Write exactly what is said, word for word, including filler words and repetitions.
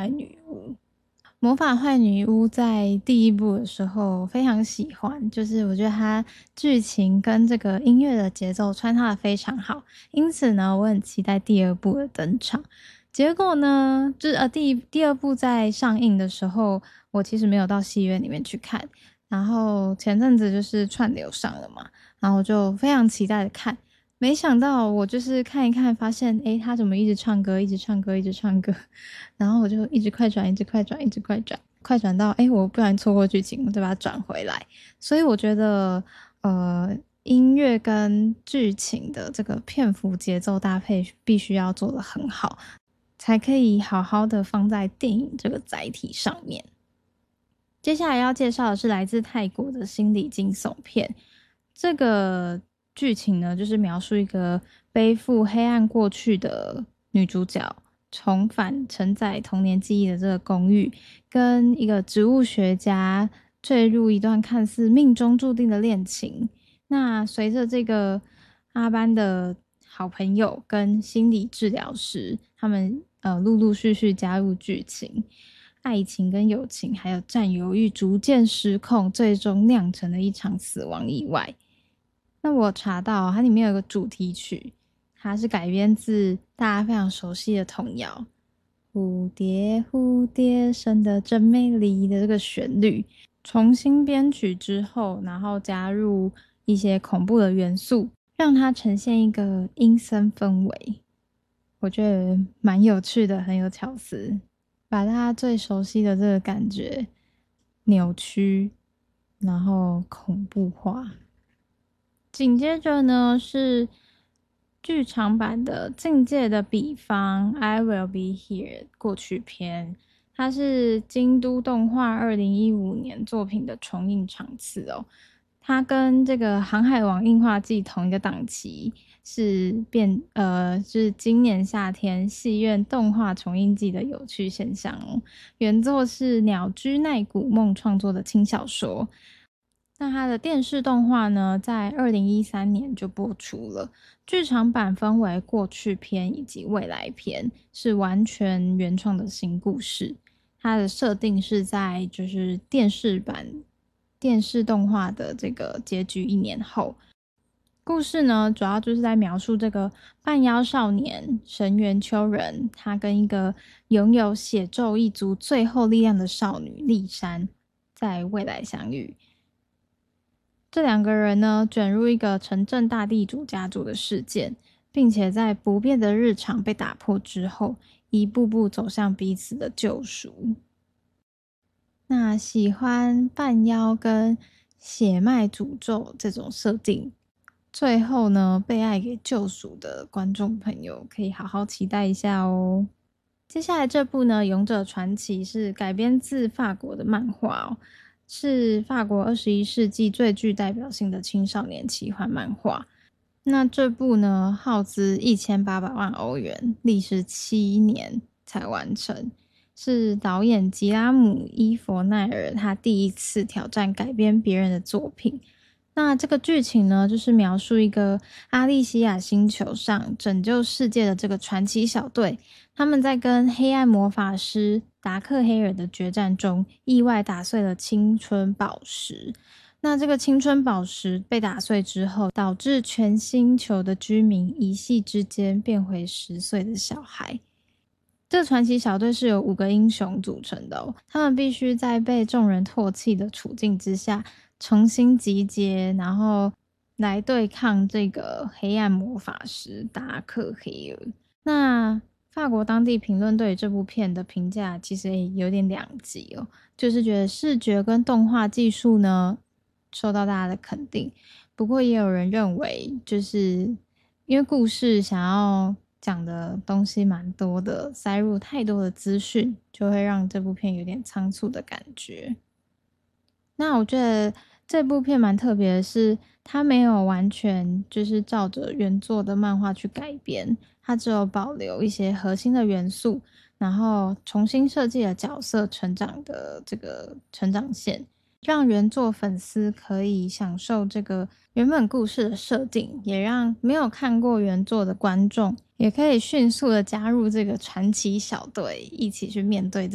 坏女巫。魔法坏女巫在第一部的时候非常喜欢，就是我觉得它剧情跟这个音乐的节奏穿插的非常好，因此呢我很期待第二部的登场。结果呢就是呃第第二部在上映的时候，我其实没有到戏院里面去看，然后前阵子就是串流上了嘛，然后我就非常期待的看，没想到我就是看一看发现诶他怎么一直唱歌一直唱歌一直唱歌，然后我就一直快转一直快转一直快转快转到诶我不小心错过剧情，我再把它转回来。所以我觉得呃音乐跟剧情的这个片幅节奏搭配必须要做得很好，才可以好好的放在电影这个载体上面。接下来要介绍的是来自泰国的心理惊悚片。这个剧情呢，就是描述一个背负黑暗过去的女主角重返承载童年记忆的这个公寓，跟一个植物学家坠入一段看似命中注定的恋情。那随着这个阿班的好朋友跟心理治疗师，他们呃陆陆续续加入剧情，爱情跟友情还有占有欲逐渐失控，最终酿成了一场死亡意外。那我查到它里面有个主题曲，它是改编自大家非常熟悉的童谣蝴蝶蝴蝶生得真美丽的这个旋律，重新编曲之后，然后加入一些恐怖的元素，让它呈现一个阴森氛围。我觉得蛮有趣的，很有巧思，把大家最熟悉的这个感觉扭曲，然后恐怖化。紧接着呢是剧场版的境界的彼方 I Will Be Here 过去篇，它是京都动画二零一五年作品的重映场次哦。它跟这个航海王映画季同一个档期，是变呃是今年夏天戏院动画重映季的有趣现象哦。原作是鸟居奈古梦创作的轻小说。那它的电视动画呢，在二零一三年就播出了。剧场版分为过去篇以及未来篇，是完全原创的新故事。它的设定是在就是电视版电视动画的这个结局一年后。故事呢，主要就是在描述这个半妖少年神原秋人，他跟一个拥有血咒一族最后力量的少女丽珊在未来相遇。这两个人呢，卷入一个城镇大地主家族的事件，并且在不变的日常被打破之后，一步步走向彼此的救赎。那喜欢半妖跟血脉诅咒这种设定，最后呢被爱给救赎的观众朋友可以好好期待一下哦。接下来这部呢，《勇者传奇》是改编自法国的漫画哦。是法国二十一世纪最具代表性的青少年奇幻漫画。那这部呢，耗资一千八百万欧元，历时七年才完成，是导演吉拉姆伊佛奈尔他第一次挑战改编别人的作品。那这个剧情呢，就是描述一个阿利西亚星球上拯救世界的这个传奇小队，他们在跟黑暗魔法师达克黑尔的决战中，意外打碎了青春宝石。那这个青春宝石被打碎之后，导致全星球的居民一夕之间变回十岁的小孩。这个传奇小队是由五个英雄组成的哦，他们必须在被众人唾弃的处境之下，重新集结，然后来对抗这个黑暗魔法师达克黑尔。那法国当地评论对于这部片的评价其实也有点两极哦，就是觉得视觉跟动画技术呢受到大家的肯定，不过也有人认为就是因为故事想要讲的东西蛮多的，塞入太多的资讯，就会让这部片有点仓促的感觉。那我觉得这部片蛮特别的是，它没有完全就是照着原作的漫画去改编，它只有保留一些核心的元素，然后重新设计了角色成长的这个成长线，让原作粉丝可以享受这个原本故事的设定，也让没有看过原作的观众也可以迅速的加入这个传奇小队，一起去面对这